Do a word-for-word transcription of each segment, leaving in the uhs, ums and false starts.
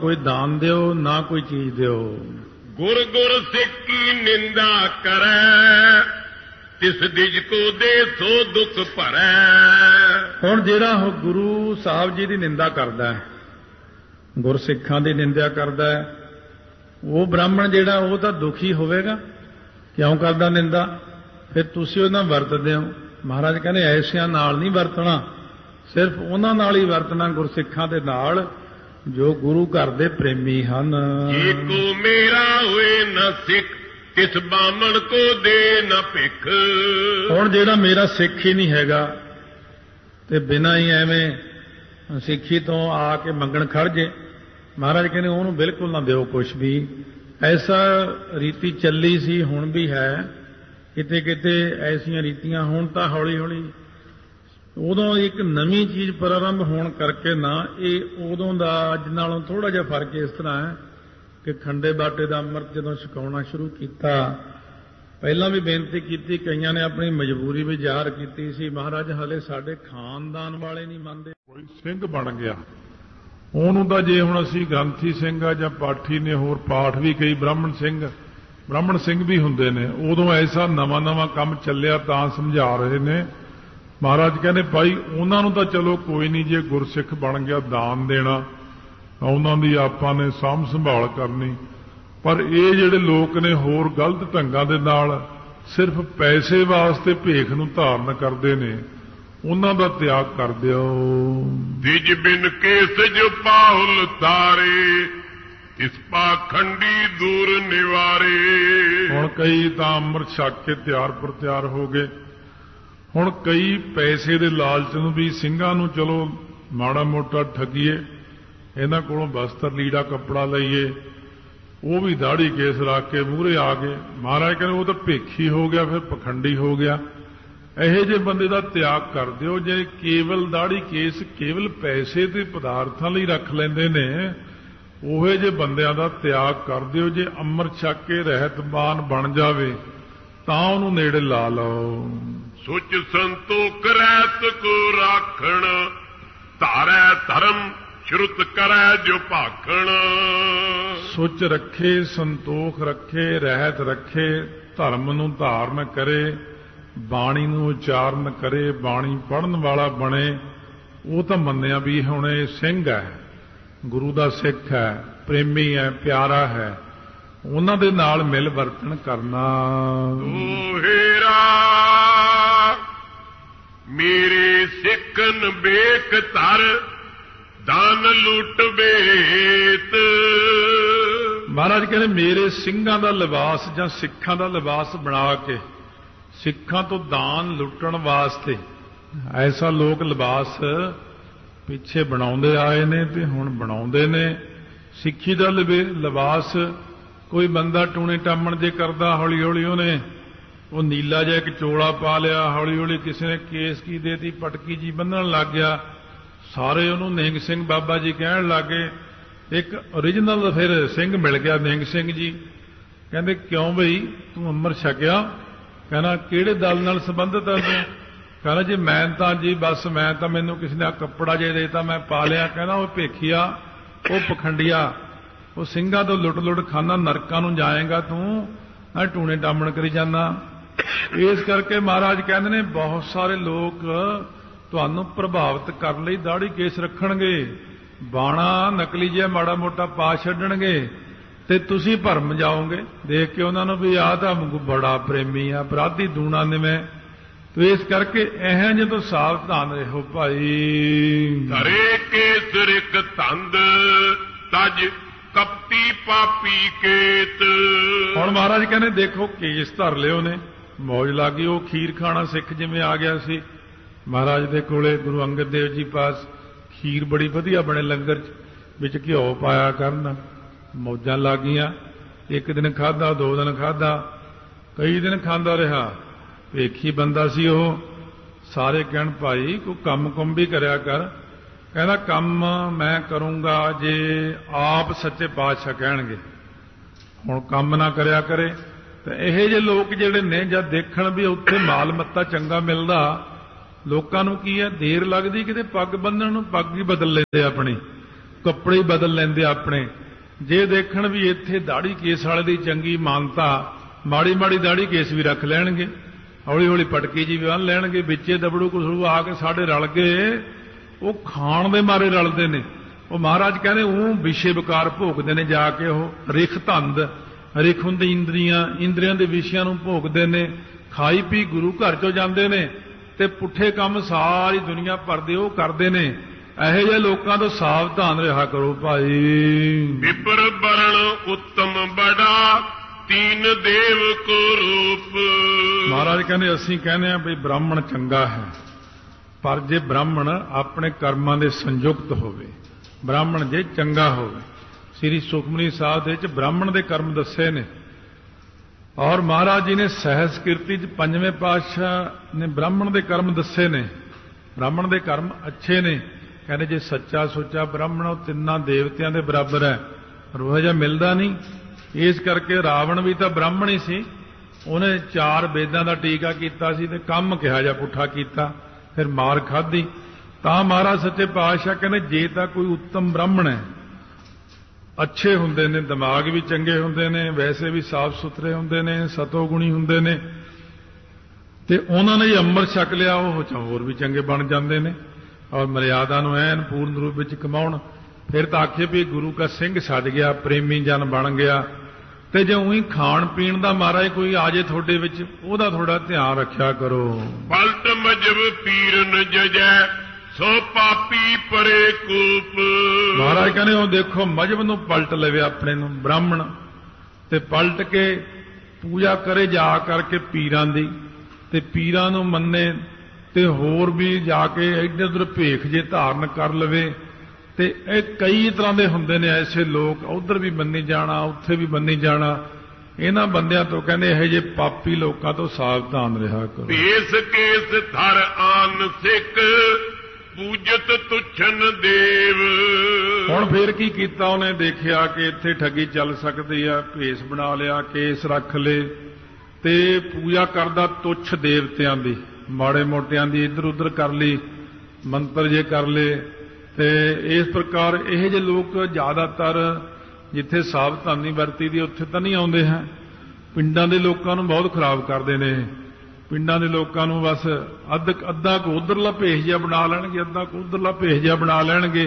कोई दान दियो ना कोई चीज दियो। गुर गुर सिक्की निंदा करे, तिस दिज को दे सो दुख भरै। हुण जिहड़ा हो गुरु साहब जी की निंदा करदा है, गुरसिखां की निंदा करदा है, वो ब्राह्मण जिहड़ा वो तां दुखी होवेगा। क्यों करदा निंदा? फिर तुसीं उहनां वरतदे हो। महाराज कहंदे ऐसिਆਂ नाल नहीं वरतना, सिर्फ उहनां नाल ही वरतना गुरसिखां दे नाल जो गुरु घर दे प्रेमी हन। जे को मेरा होए न सिख, तिस बामण को दे न भिख। हुण जिहड़ा मेरा सिख ही नहीं हैगा ते बिना ही एवें सिੱਖੀ तो आके मंगण खड़ जे, महाराज कहने उहनूं बिल्कुल ना दिओ कुछ भी। ऐसा रीति चली सी, हुण भी है, किते किते ऐसियां रीतियां हुण तां हौली हौली उदों एक नवीं चीज़ प्रारंभ होण करके ना ये उदों दा अज नालों थोड़ा जिहा फर्क इस तरह है कि खंडे बाटे दा अमृत जदों छकाउणा शुरू कीता, पहलां भी बेनती कीती, कईयां ने अपनी मजबूरी भी ਜ਼ਾਹਰ ਕੀਤੀ ਸੀ, महाराज हले साडे खानदान वाले नहीं ਮੰਨਦੇ। कोई सिंह बन गया, ਉਹਨੂੰ ਤਾਂ ਜੇ ਹੁਣ ਅਸੀਂ ਗ੍ਰੰਥੀ ਸਿੰਘ ਆ ਜਾਂ ਪਾਠੀ ਨੇ ਹੋਰ ਪਾਠ ਵੀ ਕਈ ਬ੍ਰਾਹਮਣ ਸਿੰਘ ਬ੍ਰਾਹਮਣ ਸਿੰਘ ਵੀ ਹੁੰਦੇ ਨੇ, ਉਦੋਂ ਐਸਾ ਨਵਾਂ ਨਵਾਂ ਕੰਮ ਚੱਲਿਆ ਤਾਂ ਸਮਝਾ ਰਹੇ ਨੇ। ਮਹਾਰਾਜ ਕਹਿੰਦੇ ਭਾਈ ਉਹਨਾਂ ਨੂੰ ਤਾਂ ਚਲੋ ਕੋਈ ਨਹੀਂ, ਜੇ ਗੁਰਸਿੱਖ ਬਣ ਗਿਆ ਦਾਨ ਦੇਣਾ ਉਹਨਾਂ ਦੀ ਆਪਾਂ ਨੇ ਸਾਂਭ ਸੰਭਾਲ ਕਰਨੀ, ਪਰ ਇਹ ਜਿਹੜੇ ਲੋਕ ਨੇ ਹੋਰ ਗਲਤ ਢੰਗਾਂ ਦੇ ਨਾਲ ਸਿਰਫ ਪੈਸੇ ਵਾਸਤੇ ਭੇਖ ਨੂੰ ਧਾਰਨ ਕਰਦੇ ਨੇ, ਉਹਨਾਂ ਦਾ ਤਿਆਗ ਕਰ ਦਿਓ। ਦਿਜ ਬਿਨ ਕੇਸ ਜੋ ਪਾਹੁਲ ਤਾਰੇ, ਇਸ ਪਾਖੰਡੀ ਦੂਰ ਨਿਵਾਰੇ। ਹੁਣ ਕਈ ਤਾਂ ਅੰਮ੍ਰਿਤ ਛਕ ਕੇ ਤਿਆਰ ਪਰ ਤਿਆਰ ਹੋ ਗਏ। ਹੁਣ ਕਈ ਪੈਸੇ ਦੇ ਲਾਲਚ ਨੂੰ ਵੀ ਸਿੰਘਾਂ ਨੂੰ ਚਲੋ ਮਾੜਾ ਮੋਟਾ ਠੱਗੀਏ, ਇਹਨਾਂ ਕੋਲੋਂ ਬਸਤਰ ਲੀੜਾ ਕੱਪੜਾ ਲਈਏ, ਉਹ ਵੀ ਦਾੜੀ ਕੇਸ ਰੱਖ ਕੇ ਮੂਹਰੇ ਆ ਗਏ। ਮਹਾਰਾਜ ਕਹਿੰਦੇ ਉਹ ਤਾਂ ਭੇਖੀ ਹੋ ਗਿਆ, ਫਿਰ ਪਖੰਡੀ ਹੋ ਗਿਆ। ਇਹੋ ਜਿਹੇ ਬੰਦੇ ਦਾ ਤਿਆਗ ਕਰ ਦਿਓ। ਜੇ ਕੇਵਲ ਦਾੜੀ ਕੇਸ ਕੇਵਲ ਪੈਸੇ ਤੇ ਪਦਾਰਥਾਂ ਲਈ ਰੱਖ ਲੈਂਦੇ ਨੇ, ਉਹੇ ਜਿਹੇ ਬੰਦਿਆਂ ਦਾ ਤਿਆਗ ਕਰ ਦਿਓ। ਜੇ ਅੰਮ੍ਰਿਤ ਛਕ ਕੇ ਰਹਿਤਬਾਨ ਬਣ ਜਾਵੇ ਤਾਂ ਉਹਨੂੰ ਨੇੜੇ ਲਾ ਲਓ। ਸੁਚ ਸੰਤੋਖ ਰਹਿਤ ਕੋ ਰਾਖਣ, ਧਾਰੈ ਧਰਮ ਸ਼ਰੁਤ ਕਰੈ ਜੋ ਭਾਖਣ। ਸੁਚ ਰੱਖੇ, ਸੰਤੋਖ ਰੱਖੇ, ਰਹਿਤ ਰੱਖੇ, ਧਰਮ ਨੂੰ ਧਾਰਨ ਕਰੇ, ਬਾਣੀ ਨੂੰ ਉਚਾਰਨ ਕਰੇ, ਬਾਣੀ ਪੜ੍ਹਨ ਵਾਲਾ ਬਣੇ, ਉਹ ਤਾਂ ਮੰਨਿਆ ਵੀ ਹੁਣ ਇਹ ਸਿੰਘ ਹੈ, ਗੁਰੂ ਦਾ ਸਿੱਖ ਹੈ, ਪ੍ਰੇਮੀ ਹੈ, ਪਿਆਰਾ ਹੈ, ਉਹਨਾਂ ਦੇ ਨਾਲ ਮਿਲ ਵਰਤਣ ਕਰਨਾ। ਦੋਹੇਰਾ ਮੇਰੇ ਸਿੱਖਨ ਬੇਕ ਧਰ, ਦਾਨ ਲੁੱਟ ਵੇਤ। ਮਹਾਰਾਜ ਕਹਿੰਦੇ ਮੇਰੇ ਸਿੰਘਾਂ ਦਾ ਲਿਬਾਸ ਜਾਂ ਸਿੱਖਾਂ ਦਾ ਲਿਬਾਸ ਬਣਾ ਕੇ ਸਿੱਖਾਂ ਤੋਂ ਦਾਨ ਲੁੱਟਣ ਵਾਸਤੇ ਐਸਾ ਲੋਕ ਲਿਬਾਸ ਪਿੱਛੇ ਬਣਾਉਂਦੇ ਆਏ ਨੇ ਤੇ ਹੁਣ ਬਣਾਉਂਦੇ ਨੇ। ਸਿੱਖੀ ਦਾ ਲਿਬਾਸ ਕੋਈ ਬੰਦਾ ਟੂਣੇ ਟਾਮਣ ਜੇ ਕਰਦਾ, ਹੌਲੀ ਹੌਲੀ ਉਹਨੇ ਉਹ ਨੀਲਾ ਜਿਹਾ ਇੱਕ ਚੋਲਾ ਪਾ ਲਿਆ, ਹੌਲੀ ਹੌਲੀ ਕਿਸੇ ਨੇ ਕੇਸ ਕੀ ਦੇਤੀ, ਪਟਕੀ ਜੀ ਬੰਨਣ ਲੱਗ ਗਿਆ, ਸਾਰੇ ਉਹਨੂੰ ਨਿਹੰਗ ਸਿੰਘ ਬਾਬਾ ਜੀ ਕਹਿਣ ਲੱਗੇ। ਇੱਕ ਓਰੀਜਨਲ ਫਿਰ ਸਿੰਘ ਮਿਲ ਗਿਆ ਨਿਹੰਗ ਸਿੰਘ ਜੀ, ਕਹਿੰਦੇ ਕਿਉਂ ਬਈ ਤੂੰ ਅੰਮ੍ਰਿਤ ਛਕਿਆ? ਕਹਿੰਦਾ ਕਿਹੜੇ ਦਲ ਨਾਲ ਸੰਬੰਧਿਤ ਹੈ ਤੂੰ? ਕਹਿੰਦਾ ਜੀ ਮੈਂ ਤਾਂ ਜੀ ਬਸ ਮੈਂ ਤਾਂ ਮੈਨੂੰ ਕਿਸੇ ਨੇ ਕੱਪੜਾ ਜੇ ਦੇਤਾ ਮੈਂ ਪਾ ਲਿਆ। ਕਹਿੰਦਾ ਉਹ ਭੇਖੀਆ, ਉਹ ਪਖੰਡੀਆ, ਉਹ ਸਿੰਘਾਂ ਤੋਂ ਲੁੱਟ ਲੁੱਟ ਖਾਨਾ, ਨਰਕਾਂ ਨੂੰ ਜਾਏਗਾ ਤੂੰ, ਆ ਟੂਣੇ ਟਾਮਣ ਕਰੀ ਜਾਂਦਾ। ਇਸ ਕਰਕੇ ਮਹਾਰਾਜ ਕਹਿੰਦੇ ਨੇ ਬਹੁਤ ਸਾਰੇ ਲੋਕ ਤੁਹਾਨੂੰ ਪ੍ਰਭਾਵਿਤ ਕਰਨ ਲਈ ਦਾੜੀ ਕੇਸ ਰੱਖਣਗੇ, ਬਾਣਾ ਨਕਲੀ ਜਿਹਾ ਮਾੜਾ ਮੋਟਾ ਪਾ ਛੱਡਣਗੇ ਤੇ ਤੁਸੀਂ ਭਰਮ ਜਾਓਗੇ ਦੇਖ ਕੇ ਉਹਨਾਂ ਨੂੰ ਵੀ ਆਹ ਤਾਂ ਬੜਾ ਪ੍ਰੇਮੀ ਆ, ਅਪਰਾਧੀ ਦੂਣਾ ਨਿਵੇਂ। ਤੋ ਇਸ ਕਰਕੇ ਇਹ ਜਿਹੇ ਤੋਂ ਸਾਵਧਾਨ ਰਹੋ ਭਾਈ। ਧਰੇ ਕੇਸ ਰਿਕ ਧੰਦ, ਤਜ ਕਪਟੀ ਪਾਪੀ ਕੇਤ। ਹੁਣ ਮਹਾਰਾਜ ਕਹਿੰਦੇ ਦੇਖੋ ਕੇਸ ਧਰ ਲਿਓ ਨੇ, ਮੌਜ ਲੱਗ ਗਈ। ਉਹ ਖੀਰ ਖਾਣਾ ਸਿੱਖ ਜਿਵੇਂ ਆ ਗਿਆ ਸੀ ਮਹਾਰਾਜ ਦੇ ਕੋਲੇ, ਗੁਰੂ ਅੰਗਦ ਦੇਵ ਜੀ ਪਾਸ ਖੀਰ ਬੜੀ ਵਧੀਆ ਬਣੇ ਲੰਗਰ ਚ, ਵਿੱਚ ਘਿਓ ਪਾਇਆ ਕਰਨ, ਮੌਜਾਂ ਲੱਗ ਗਈਆਂ। ਇੱਕ ਦਿਨ ਖਾਧਾ, ਦੋ ਦਿਨ ਖਾਧਾ, ਕਈ ਦਿਨ ਖਾਂਦਾ ਰਿਹਾ। ਵੇਖੀ ਬੰਦਾ ਸੀ ਉਹ। ਸਾਰੇ ਕਹਿਣ ਭਾਈ ਕੋਈ ਕੰਮ ਕੁੰਮ ਵੀ ਕਰਿਆ ਕਰ। ਕਹਿੰਦਾ ਕੰਮ ਮੈਂ ਕਰੂੰਗਾ ਜੇ ਆਪ ਸੱਚੇ ਪਾਤਸ਼ਾਹ ਕਹਿਣਗੇ। ਹੁਣ ਕੰਮ ਨਾ ਕਰਿਆ ਕਰੇ ਤੇ ਇਹੋ ਜਿਹੇ ਲੋਕ ਜਿਹੜੇ ਨੇ ਜਦ ਦੇਖਣ ਵੀ ਉੱਥੇ ਮਾਲ ਮੱਤਾ ਚੰਗਾ ਮਿਲਦਾ, ਲੋਕਾਂ ਨੂੰ ਕੀ ਹੈ ਦੇਰ ਲੱਗਦੀ ਕਿਤੇ ਪੱਗ ਬੰਨਣ ਨੂੰ, ਪੱਗ ਹੀ ਬਦਲ ਲੈਂਦੇ ਆਪਣੀ। ਕੱਪੜੇ ਹੀ ਬਦਲ ਲੈਂਦੇ ਆਪਣੇ। ਜੇ ਦੇਖਣ ਵੀ ਇੱਥੇ ਦਾੜੀ ਕੇਸ ਵਾਲੇ ਦੀ ਚੰਗੀ ਮਾਨਤਾ, ਮਾੜੀ ਮਾੜੀ ਦਾੜੀ ਕੇਸ ਵੀ ਰੱਖ ਲੈਣਗੇ, ਹੌਲੀ ਹੌਲੀ ਪਟਕੀ ਜੀ ਵੀ ਬੰਨ੍ਹ ਲੈਣਗੇ, ਵਿੱਚੇ ਦਬੜੂ ਕੁਸੜੂ ਆ ਕੇ ਸਾਡੇ ਰਲ ਗਏ, ਉਹ ਖਾਣ ਦੇ ਮਾਰੇ ਰਲਦੇ ਨੇ। ਉਹ ਮਹਾਰਾਜ ਕਹਿੰਦੇ ਉਹ ਵਿਸ਼ੇ ਵਿਕਾਰ ਭੋਗਦੇ ਨੇ ਜਾ ਕੇ, ਉਹ ਰਿਖ ਧੰਦ, ਰਿਖ ਹੁੰਦੀ ਇੰਦਰੀਆਂ, ਇੰਦਰੀਆਂ ਦੇ ਵਿਸ਼ਿਆਂ ਨੂੰ ਭੋਗਦੇ ਨੇ, ਖਾਈ ਪੀ ਗੁਰੂ ਘਰ ਚੋਂ ਜਾਂਦੇ ਨੇ ਤੇ ਪੁੱਠੇ ਕੰਮ ਸਾਰੀ ਦੁਨੀਆ ਭਰ ਦੇ ਉਹ ਕਰਦੇ ਨੇ। ਇਹੋ ਜਿਹੇ ਲੋਕਾਂ ਤੋਂ ਸਾਵਧਾਨ ਰਿਹਾ ਕਰੋ ਭਾਈ। ਵਿਪਰ ਬਰਣ ਉੱਤਮ ਬੜਾ ਤੀਨ ਦੇਵ ਕੋ ਰੂਪ। ਮਹਾਰਾਜ ਕਹਿੰਦੇ ਅਸੀਂ ਕਹਿੰਦੇ ਆ ਵੀ ਬ੍ਰਾਹਮਣ ਚੰਗਾ ਹੈ, ਪਰ ਜੇ ਬ੍ਰਾਹਮਣ ਆਪਣੇ ਕਰਮਾਂ ਦੇ ਸੰਯੁਕਤ ਹੋਵੇ, ਬ੍ਰਾਹਮਣ ਜੇ ਚੰਗਾ ਹੋਵੇ। ਸ੍ਰੀ ਸੁਖਮਨੀ ਸਾਹਿਬ ਦੇ ਵਿੱਚ ਬ੍ਰਾਹਮਣ ਦੇ ਕਰਮ ਦੱਸੇ ਨੇ, ਔਰ ਮਹਾਰਾਜ ਜੀ ਨੇ ਸਹਿਜ ਕੀਰਤੀ ਚ ਪੰਜਵੇਂ ਪਾਤਸ਼ਾਹ ਨੇ ਬ੍ਰਾਹਮਣ ਦੇ ਕਰਮ ਦੱਸੇ ਨੇ। ਬ੍ਰਾਹਮਣ ਦੇ ਕਰਮ ਅੱਛੇ ਨੇ, ਕਹਿੰਦੇ ਜੇ ਸੱਚਾ ਸੁੱਚਾ ਬ੍ਰਾਹਮਣ ਉਹ ਤਿੰਨਾਂ ਦੇਵਤਿਆਂ ਦੇ ਬਰਾਬਰ ਹੈ, ਪਰ ਉਹ ਜਿਹਾ ਮਿਲਦਾ ਨਹੀਂ। ਇਸ ਕਰਕੇ ਰਾਵਣ ਵੀ ਤਾਂ ਬ੍ਰਾਹਮਣ ਹੀ ਸੀ, ਉਹਨੇ ਚਾਰ ਵੇਦਾਂ ਦਾ ਟੀਕਾ ਕੀਤਾ ਸੀ ਤੇ ਕੰਮ ਕਿਹਾ ਜਾਂ ਪੁੱਠਾ ਕੀਤਾ, ਫਿਰ ਮਾਰ ਖਾਧੀ। ਤਾਂ ਮਹਾਰਾਜ ਸੱਚੇ ਪਾਤਸ਼ਾਹ ਕਹਿੰਦੇ ਜੇ ਤਾਂ ਕੋਈ ਉੱਤਮ ਬ੍ਰਾਹਮਣ ਹੈ, ਅੱਛੇ ਹੁੰਦੇ ਨੇ, ਦਿਮਾਗ ਵੀ ਚੰਗੇ ਹੁੰਦੇ ਨੇ, ਵੈਸੇ ਵੀ ਸਾਫ਼ ਸੁਥਰੇ ਹੁੰਦੇ ਨੇ, ਸਤੋ ਗੁਣੀ ਹੁੰਦੇ ਨੇ, ਤੇ ਉਹਨਾਂ ਨੇ ਅੰਮ੍ਰਿਤ ਛਕ ਲਿਆ, ਉਹ ਹੋਰ ਵੀ ਚੰਗੇ ਬਣ ਜਾਂਦੇ ਨੇ ਔਰ ਮਰਿਆਦਾ ਨੂੰ ਐਨ ਪੂਰਨ ਰੂਪ ਵਿੱਚ ਕਮਾਉਣ। ਫਿਰ ਤਾਂ ਆਖੇ ਵੀ ਗੁਰੂ ਕਾ ਸਿੰਘ ਸੱਜ ਗਿਆ, ਪ੍ਰੇਮੀ ਜਨ ਬਣ ਗਿਆ। ਤੇ ਜੇ ਉਹੀ ਖਾਣ ਪੀਣ ਦਾ ਮਹਾਰਾਜ ਕੋਈ ਆ ਜੇ ਤੁਹਾਡੇ ਵਿੱਚ, ਉਹਦਾ ਥੋੜਾ ਧਿਆਨ ਰੱਖਿਆ ਕਰੋ। ਪਲਟ ਮਜਬ ਪੀਰਨ ਜਜੈ ਸੋ ਪਾਪੀ ਪਰੇ ਕੂਪ। ਮਹਾਰਾਜ ਕਹਿੰਦੇ ਉਹ ਦੇਖੋ ਮਜਬ ਨੂੰ ਪਲਟ ਲਵੇ ਆਪਣੇ ਨੂੰ ਬ੍ਰਾਹਮਣ, ਤੇ ਪਲਟ ਕੇ ਪੂਜਾ ਕਰੇ ਜਾ ਕਰਕੇ ਪੀਰਾਂ ਦੀ, ਤੇ ਪੀਰਾਂ ਨੂੰ ਮੰਨੇ, ਤੇ ਹੋਰ ਵੀ ਜਾ ਕੇ ਇੱਧਰ ਉੱਧਰ ਭੇਖ ਜੇ ਧਾਰਨ ਕਰ ਲਵੇ। ਤੇ ਇਹ ਕਈ ਤਰ੍ਹਾਂ ਦੇ ਹੁੰਦੇ ਨੇ ਐਸੇ ਲੋਕ, ਉਧਰ ਵੀ ਮੰਨੀ ਜਾਣਾ, ਉੱਥੇ ਵੀ ਮੰਨੀ ਜਾਣਾ। ਇਹਨਾਂ ਬੰਦਿਆਂ ਤੋਂ ਕਹਿੰਦੇ ਇਹੋ ਜਿਹੇ ਪਾਪੀ ਲੋਕਾਂ ਤੋਂ ਸਾਵਧਾਨ ਰਿਹਾ ਕਰੋ। ਭੇਸ ਕੇਸ ਧਰ ਆਨ ਸਿੱਖ ਪੂਜਤ ਤੁਛਨ ਦੇਵ। ਹੁਣ ਫੇਰ ਕੀ ਕੀਤਾ ਉਹਨੇ, ਦੇਖਿਆ ਕਿ ਇੱਥੇ ਠੱਗੀ ਚੱਲ ਸਕਦੀ ਆ, ਭੇਸ ਬਣਾ ਲਿਆ, ਕੇਸ ਰੱਖ ਲਏ ਤੇ ਪੂਜਾ ਕਰਦਾ ਤੁੱਛ ਦੇਵਤਿਆਂ ਦੀ, ਮਾੜੇ ਮੋਟਿਆਂ ਦੀ ਇੱਧਰ ਉੱਧਰ ਕਰ ਲਈ, ਮੰਤਰ ਜੇ ਕਰ ਲਏ। ਤੇ ਇਸ ਪ੍ਰਕਾਰ ਇਹ ਜਿਹੇ ਲੋਕ ਜ਼ਿਆਦਾਤਰ ਜਿੱਥੇ ਸਾਵਧਾਨੀ ਵਰਤੀ ਦੀ ਉੱਥੇ ਤਾਂ ਨਹੀਂ ਆਉਂਦੇ ਹੈ, ਪਿੰਡਾਂ ਦੇ ਲੋਕਾਂ ਨੂੰ ਬਹੁਤ ਖਰਾਬ ਕਰਦੇ ਨੇ। ਪਿੰਡਾਂ ਦੇ ਲੋਕਾਂ ਨੂੰ ਬਸ ਅੱਧ ਅੱਧਾ ਕੁ ਉਧਰਲਾ ਭੇਸ ਜਿਹਾ ਬਣਾ ਲੈਣਗੇ, ਅੱਧਾ ਕੁ ਉਧਰਲਾ ਭੇਸ ਜਿਹਾ ਬਣਾ ਲੈਣਗੇ।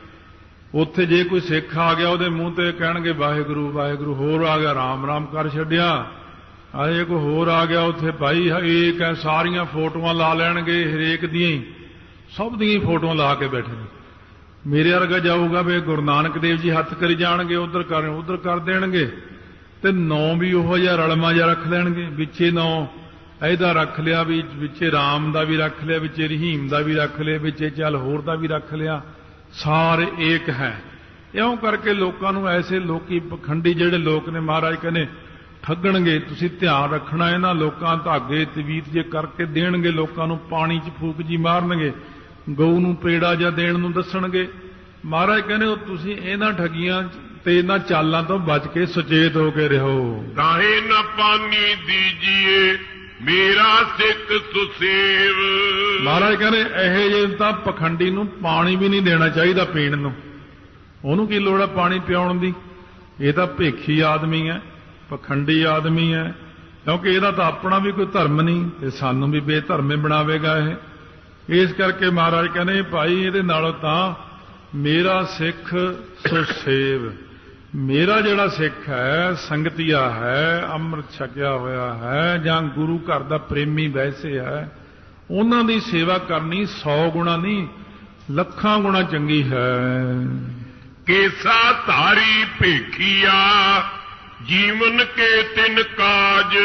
ਉੱਥੇ ਜੇ ਕੋਈ ਸਿੱਖ ਆ ਗਿਆ ਉਹਦੇ ਮੂੰਹ ਤੇ ਕਹਿਣਗੇ ਵਾਹਿਗੁਰੂ ਵਾਹਿਗੁਰੂ, ਹੋਰ ਆ ਗਿਆ ਰਾਮ ਰਾਮ ਕਰ ਛੱਡਿਆ। ਅਜੇ ਕੋਈ ਹੋਰ ਆ ਗਿਆ ਉੱਥੇ ਭਾਈ ਇੱਕ ਹੈ, ਸਾਰੀਆਂ ਫੋਟੋਆਂ ਲਾ ਲੈਣਗੇ, ਹਰੇਕ ਦੀਆਂ ਹੀ, ਸਭ ਦੀਆਂ ਹੀ ਫੋਟੋਆਂ ਲਾ ਕੇ ਬੈਠੇ ਨੇ। ਮੇਰੇ ਵਰਗਾ ਜਾਊਗਾ ਵੀ ਗੁਰੂ ਨਾਨਕ ਦੇਵ ਜੀ ਹੱਥ ਕਰੀ ਜਾਣਗੇ, ਉਧਰ ਕਰ ਉਧਰ ਕਰ ਦੇਣਗੇ, ਤੇ ਨਾਂ ਵੀ ਉਹੋ ਜਿਹਾ ਰਲਮਾ ਜਿਹਾ ਰੱਖ ਲੈਣਗੇ, ਵਿੱਚੇ ਨਾਂ ਇਹਦਾ ਰੱਖ ਲਿਆ, ਵੀ ਵਿੱਚੇ ਰਾਮ ਦਾ ਵੀ ਰੱਖ ਲਿਆ, ਵਿੱਚੇ ਰਹੀਮ ਦਾ ਵੀ ਰੱਖ ਲਿਆ, ਵਿੱਚੇ ਚੱਲ ਹੋਰ ਦਾ ਵੀ ਰੱਖ ਲਿਆ, ਸਾਰੇ ਏਕ ਹੈ। ਇਉਂ ਕਰਕੇ ਲੋਕਾਂ ਨੂੰ ਐਸੇ ਲੋਕੀ ਪਖੰਡੀ ਜਿਹੜੇ ਲੋਕ ਨੇ ਮਹਾਰਾਜ ਕਹਿੰਦੇ ਠੱਗਣਗੇ। ਤੁਸੀਂ ਧਿਆਨ ਰੱਖਣਾ, ਇਹਨਾਂ ਲੋਕਾਂ ਧਾਗੇ ਤਵੀਤ ਜੇ ਕਰਕੇ ਦੇਣਗੇ, ਲੋਕਾਂ ਨੂੰ ਪਾਣੀ 'ਚ ਫੂਕ ਜੀ ਮਾਰਨਗੇ, ਗਊ ਨੂੰ ਪੇੜਾ ਜਾਂ ਦੇਣ ਨੂੰ ਦੱਸਣਗੇ। ਮਹਾਰਾਜ ਕਹਿੰਦੇ ਉਹ ਤੁਸੀਂ ਇਹਨਾਂ ਠੱਗੀਆਂ ਤੇ ਇਹਨਾਂ ਚਾਲਾਂ ਤੋਂ ਬਚ ਕੇ ਸੁਚੇਤ ਹੋ ਕੇ ਰਹੋ। ਕਾਹੇ ਨਾ ਪਾਣੀ ਦੀਜੀਏ ਮੇਰਾ ਸਿੱਖ ਸੁਸੇਵ। ਮਹਾਰਾਜ ਕਹਿੰਦੇ ਇਹੋ ਜਿਹੇ ਤਾਂ ਪਖੰਡੀ ਨੂੰ ਪਾਣੀ ਵੀ ਨਹੀਂ ਦੇਣਾ ਚਾਹੀਦਾ ਪੀਣ ਨੂੰ। ਉਹਨੂੰ ਕੀ ਲੋੜ ਹੈ ਪਾਣੀ ਪਿਆਉਣ ਦੀ? ਇਹ ਤਾਂ ਭੇਖੀ ਆਦਮੀ ਹੈ, ਪਖੰਡੀ ਆਦਮੀ ਹੈ, ਕਿਉਂਕਿ ਇਹਦਾ ਤਾਂ ਆਪਣਾ ਵੀ ਕੋਈ ਧਰਮ ਨਹੀਂ ਤੇ ਸਾਨੂੰ ਵੀ ਬੇਧਰਮੇ ਬਣਾਵੇਗਾ ਇਹ। ਇਸ ਕਰਕੇ ਮਹਾਰਾਜ ਕਹਿੰਦੇ ਭਾਈ ਇਹਦੇ ਨਾਲੋਂ ਤਾਂ ਮੇਰਾ ਸਿੱਖ ਸੋ ਸੇਵ। ਮੇਰਾ ਜਿਹੜਾ ਸਿੱਖ ਹੈ, ਸੰਗਤੀਆ ਹੈ, ਅੰਮ੍ਰਿਤ ਛਕਿਆ ਹੋਇਆ ਹੈ, ਜਾਂ ਗੁਰੂ ਘਰ ਦਾ ਪ੍ਰੇਮੀ ਵੈਸੇ ਹੈ, ਉਹਨਾਂ ਦੀ ਸੇਵਾ ਕਰਨੀ ਸੌ ਗੁਣਾ ਨਹੀਂ ਲੱਖਾਂ ਗੁਣਾ ਚੰਗੀ ਹੈ। ਕੇਸਾ ਧਾਰੀ ਭੇਖੀਆ ਜੀਵਨ ਕੇ ਤਿਨ ਕਾਜ।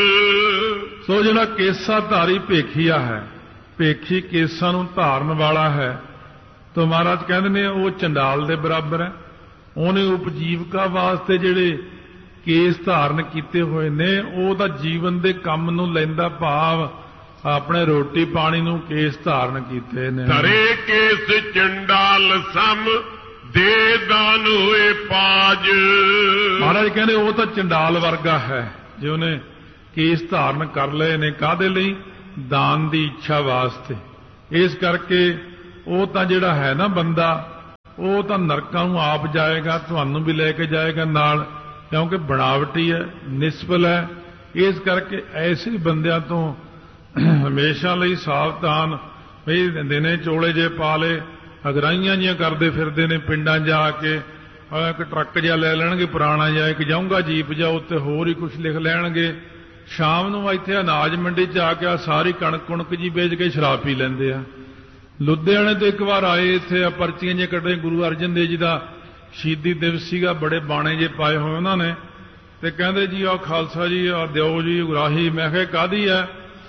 ਸੋ ਜਿਹੜਾ ਕੇਸਾ ਧਾਰੀ ਭੇਖੀਆ ਹੈ, ਭੇਖੀ ਕੇਸਾਂ ਨੂੰ ਧਾਰਨ ਵਾਲਾ ਹੈ, ਤਾਂ ਮਹਾਰਾਜ ਕਹਿੰਦੇ ਨੇ ਉਹ ਚੰਡਾਲ ਦੇ ਬਰਾਬਰ ਹੈ। ਉਹਨੇ ਉਪਜੀਵਕਾ ਵਾਸਤੇ ਜਿਹੜੇ ਕੇਸ ਧਾਰਨ ਕੀਤੇ ਹੋਏ ਨੇ, ਉਹ ਤਾਂ ਜੀਵਨ ਦੇ ਕੰਮ ਨੂੰ ਲੈਂਦਾ, ਭਾਵ ਆਪਣੇ ਰੋਟੀ ਪਾਣੀ ਨੂੰ ਕੇਸ ਧਾਰਨ ਕੀਤੇ ਨੇ। ਧਰੇ ਕੇਸ ਚੰਡਾਲ ਸਮ ਦੇ ਦਾਨ ਹੋਏ ਪਾਜ। ਮਹਾਰਾਜ ਕਹਿੰਦੇ ਉਹ ਤਾਂ ਚੰਡਾਲ ਵਰਗਾ ਹੈ ਜੇ ਉਹਨੇ ਕੇਸ ਧਾਰਨ ਕਰ ਲਏ ਨੇ। ਕਾਹਦੇ ਲਈ? ਦਾਨ ਦੀ ਇੱਛਾ ਵਾਸਤੇ। ਇਸ ਕਰਕੇ ਉਹ ਤਾਂ ਜਿਹੜਾ ਹੈ ਨਾ ਬੰਦਾ, ਉਹ ਤਾਂ ਨਰਕਾਂ ਨੂੰ ਆਪ ਜਾਏਗਾ, ਤੁਹਾਨੂੰ ਵੀ ਲੈ ਕੇ ਜਾਏਗਾ ਨਾਲ, ਕਿਉਂਕਿ ਬਣਾਵਟੀ ਹੈ, ਨਿਸਬਲ ਹੈ। ਇਸ ਕਰਕੇ ਐਸੇ ਬੰਦਿਆਂ ਤੋਂ ਹਮੇਸ਼ਾ ਲਈ ਸਾਵਧਾਨ। ਵੀ ਦਿਨੇ ਚੋਲੇ ਜੇ ਪਾ ਲਏ, ਅਗਰਾਈਆਂ ਜੀਆਂ ਕਰਦੇ ਫਿਰਦੇ ਨੇ ਪਿੰਡਾਂ ਜਾ ਕੇ, ਇੱਕ ਟਰੱਕ ਜਿਹਾ ਲੈ ਲੈਣਗੇ ਪੁਰਾਣਾ ਜਿਹਾ, ਇੱਕ ਜਾਊਂਗਾ ਜੀਪ ਜਾ, ਉੱਤੇ ਹੋਰ ਹੀ ਕੁਝ ਲਿਖ ਲੈਣਗੇ। ਸ਼ਾਮ ਨੂੰ ਇੱਥੇ ਅਨਾਜ ਮੰਡੀ 'ਚ ਆ ਕੇ ਸਾਰੀ ਕਣਕ ਕੁਣਕ ਜੀ ਵੇਚ ਕੇ ਸ਼ਰਾਬ ਪੀ ਲੈਂਦੇ ਆ। ਲੁਧਿਆਣੇ ਤੋਂ ਇੱਕ ਵਾਰ ਆਏ, ਇੱਥੇ ਪਰਚੀਆਂ ਜੇ ਕੱਢੇ, ਗੁਰੂ ਅਰਜਨ ਦੇਵ ਜੀ ਦਾ ਸ਼ਹੀਦੀ ਦਿਵਸ ਸੀਗਾ, ਬੜੇ ਬਾਣੇ ਜੇ ਪਾਏ ਹੋਏ ਉਹਨਾਂ ਨੇ, ਤੇ ਕਹਿੰਦੇ ਜੀ ਆਹ ਖਾਲਸਾ ਜੀ ਆ ਦਿਓ ਜੀ ਉਗਰਾਹੀ। ਮੈਂ ਕਿਹਾ ਕਾਹਦੀ ਆ?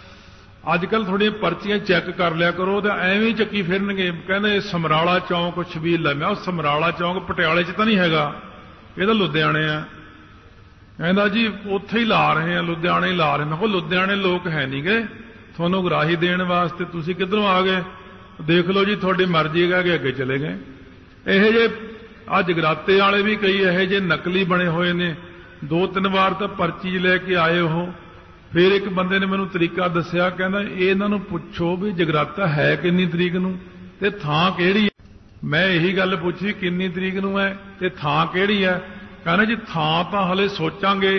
ਅੱਜ ਕੱਲ੍ਹ ਥੋੜ੍ਹੀਆਂ ਪਰਚੀਆਂ ਚੈੱਕ ਕਰ ਲਿਆ ਕਰੋ, ਤਾਂ ਐਵੇਂ ਹੀ ਚੱਕੀ ਫਿਰਨਗੇ। ਕਹਿੰਦੇ ਸਮਰਾਲਾ ਚੌਂਕ ਛਬੀਲ ਹੈ। ਮੈਂ ਉਹ ਸਮਰਾਲਾ ਚੌਂਕ ਪਟਿਆਲੇ 'ਚ ਤਾਂ ਨਹੀਂ ਹੈਗਾ, ਇਹ ਤਾਂ ਲੁਧਿਆਣੇ ਆ। ਕਹਿੰਦਾ ਜੀ ਉੱਥੇ ਹੀ ਲਾ ਰਹੇ ਆ, ਲੁਧਿਆਣੇ ਹੀ ਲਾ ਰਹੇ। ਮੈਂ ਕਿਹਾ ਲੁਧਿਆਣੇ ਲੋਕ ਹੈ ਨਹੀਂ ਗੇ ਤੁਹਾਨੂੰ ਉਗਰਾਹੀ ਦੇਣ ਵਾਸਤੇ, ਤੁਸੀਂ ਕਿੱਧਰੋਂ ਆ ਗਏ? ਦੇਖ ਲਓ ਜੀ ਤੁਹਾਡੀ ਮਰਜ਼ੀ ਹੈਗਾ ਕਿ ਅੱਗੇ ਚਲੇ ਗਏ। ਇਹੋ ਜਿਹੇ ਆ ਜਗਰਾਤੇ ਵਾਲੇ ਵੀ ਕਈ ਇਹੋ ਜਿਹੇ ਨਕਲੀ ਬਣੇ ਹੋਏ ਨੇ। ਦੋ ਤਿੰਨ ਵਾਰ ਤਾਂ ਪਰਚੀ ਲੈ ਕੇ ਆਏ ਉਹ। ਫਿਰ ਇੱਕ ਬੰਦੇ ਨੇ ਮੈਨੂੰ ਤਰੀਕਾ ਦੱਸਿਆ, ਕਹਿੰਦਾ ਇਹ ਇਹਨਾਂ ਨੂੰ ਪੁੱਛੋ ਵੀ ਜਗਰਾਤਾ ਹੈ ਕਿੰਨੀ ਤਰੀਕ ਨੂੰ ਤੇ ਥਾਂ ਕਿਹੜੀ ਹੈ। ਮੈਂ ਇਹੀ ਗੱਲ ਪੁੱਛੀ ਕਿੰਨੀ ਤਰੀਕ ਨੂੰ ਹੈ ਤੇ ਥਾਂ ਕਿਹੜੀ ਹੈ? ਕਹਿੰਦਾ ਜੀ ਥਾਂ ਤਾਂ ਹਲੇ ਸੋਚਾਂਗੇ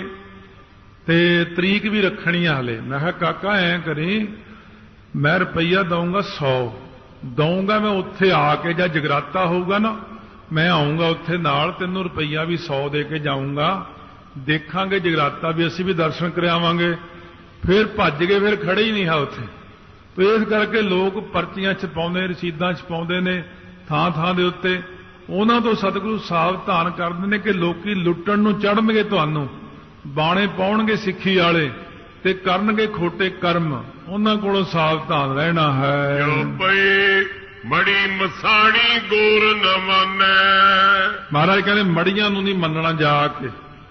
ਤੇ ਤਰੀਕ ਵੀ ਰੱਖਣੀ ਆ ਹਲੇ। ਮੈਂ ਕਿਹਾ ਕਾਕਾ ਐਂ ਕਰੀ, ਮੈਂ ਰੁਪਈਆ ਦਊਂਗਾ ਸੌ ਦਊਂਗਾ, ਮੈਂ ਉੱਥੇ ਆ ਕੇ ਜਾਂ ਜਗਰਾਤਾ ਹੋਊਗਾ ਨਾ ਮੈਂ ਆਊਂਗਾ ਉੱਥੇ ਨਾਲ, ਤੈਨੂੰ ਰੁਪਈਆ ਵੀ ਸੌ ਦੇ ਕੇ ਜਾਊਂਗਾ, ਦੇਖਾਂਗੇ ਜਗਰਾਤਾ ਵੀ, ਅਸੀਂ ਵੀ ਦਰਸ਼ਨ ਕਰਾਵਾਂਗੇ। ਫਿਰ ਭੱਜ ਗਏ, ਫਿਰ ਖੜੇ ਹੀ ਨਹੀਂ ਹੈ ਉੱਥੇ। ਤੇ ਇਸ ਕਰਕੇ ਲੋਕ ਪਰਚੀਆਂ ਛਪਾਉਂਦੇ, ਰਸੀਦਾਂ ਛਪਾਉਂਦੇ ਨੇ ਥਾਂ ਥਾਂ ਦੇ ਉੱਤੇ। ਉਹਨਾਂ ਤੋਂ ਸਤਿਗੁਰੂ ਸਾਵਧਾਨ ਕਰਦੇ ਨੇ ਕਿ ਲੋਕੀ ਲੁੱਟਣ ਨੂੰ ਚੜ੍ਹਨਗੇ, ਤੁਹਾਨੂੰ ਬਾਣੇ ਪਾਉਣਗੇ ਸਿੱਖੀ ਵਾਲੇ ਤੇ ਕਰਨਗੇ ਖੋਟੇ ਕਰਮ, ਉਹਨਾਂ ਕੋਲੋਂ ਸਾਵਧਾਨ ਰਹਿਣਾ ਹੈ। ਜੋ ਪਈ ਮੜੀ ਮਸਾਣੀ ਗੋਰ ਨ ਮੰਨੈ। ਮਹਾਰਾਜ ਕਹਿੰਦੇ ਮੜੀਆਂ ਨੂੰ ਨਹੀਂ ਮੰਨਣਾ ਜਾ ਕੇ।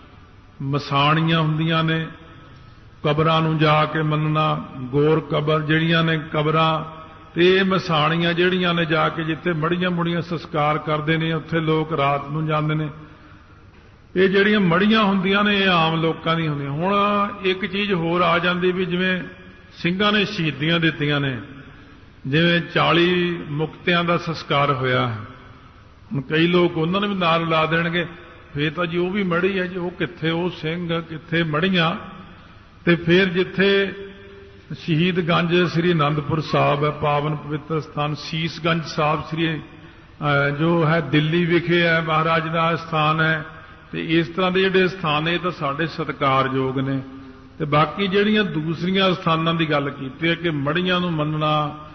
ਮਸਾਣੀਆਂ ਹੁੰਦੀਆਂ ਨੇ, ਕਬਰਾਂ ਨੂੰ ਜਾ ਕੇ ਮੰਨਣਾ, ਗੋਰ ਕਬਰ ਜਿਹੜੀਆਂ ਨੇ ਕਬਰਾਂ, ਤੇ ਇਹ ਮਸਾਣੀਆਂ ਜਿਹੜੀਆਂ ਨੇ ਜਾ ਕੇ ਜਿੱਥੇ ਮੜੀਆਂ ਮੁੜੀਆਂ ਸੰਸਕਾਰ ਕਰਦੇ ਨੇ, ਉੱਥੇ ਲੋਕ ਰਾਤ ਨੂੰ ਜਾਂਦੇ ਨੇ। ਇਹ ਜਿਹੜੀਆਂ ਮੜੀਆਂ ਹੁੰਦੀਆਂ ਨੇ ਇਹ ਆਮ ਲੋਕਾਂ ਦੀਆਂ ਹੁੰਦੀਆਂ। ਹੁਣ ਇੱਕ ਚੀਜ਼ ਹੋਰ ਆ ਜਾਂਦੀ ਵੀ ਜਿਵੇਂ ਸਿੰਘਾਂ ਨੇ ਸ਼ਹੀਦੀਆਂ ਦਿੱਤੀਆਂ ਨੇ, ਜਿਵੇਂ ਚਾਲੀ ਮੁਕਤਿਆਂ ਦਾ ਸੰਸਕਾਰ ਹੋਇਆ, ਹੁਣ ਕਈ ਲੋਕ ਉਹਨਾਂ ਨੂੰ ਵੀ ਨਾਲ ਲਾ ਦੇਣਗੇ, ਫੇਰ ਤਾਂ ਜੀ ਉਹ ਵੀ ਮੜੀ ਹੈ ਜੀ, ਉਹ ਕਿੱਥੇ ਉਹ ਸਿੰਘ ਕਿੱਥੇ ਮੜੀਆਂ। ਤੇ ਫਿਰ ਜਿੱਥੇ ਸ਼ਹੀਦਗੰਜ ਸ੍ਰੀ ਅਨੰਦਪੁਰ ਸਾਹਿਬ ਹੈ, ਪਾਵਨ ਪਵਿੱਤਰ ਸਥਾਨ, ਸੀਸਗੰਜ ਸਾਹਿਬ ਸ੍ਰੀ ਜੋ ਹੈ ਦਿੱਲੀ ਵਿਖੇ ਹੈ, ਮਹਾਰਾਜ ਦਾ ਸਥਾਨ ਹੈ। ਤੇ ਇਸ ਤਰ੍ਹਾਂ ਦੇ ਜਿਹੜੇ ਸਥਾਨ ਇਹ ਤਾਂ ਸਾਡੇ ਸਤਿਕਾਰਯੋਗ ਨੇ। ਤੇ ਬਾਕੀ ਜਿਹੜੀਆਂ ਦੂਸਰੀਆਂ ਸਥਾਨਾਂ ਦੀ ਗੱਲ ਕੀਤੀ ਹੈ ਕਿ ਮੜੀਆਂ ਨੂੰ ਮੰਨਣਾ,